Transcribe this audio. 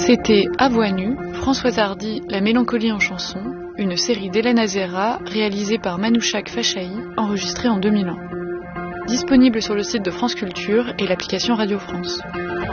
C'était À voix nue, Françoise Hardy, La mélancolie en chanson, une série d'Hélène Azera réalisée par Manouchak Fachahi, enregistrée en 2001. Disponible sur le site de France Culture et l'application Radio France.